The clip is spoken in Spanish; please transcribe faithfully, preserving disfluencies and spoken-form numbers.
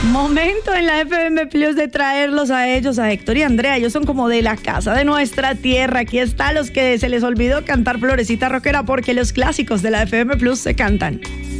Momento en la F M Plus de traerlos a ellos, a Héctor y Andrea. Ellos son como de la casa, de nuestra tierra. Aquí está los que se les olvidó cantar Florecita Rockera, porque los clásicos de la F M Plus se cantan.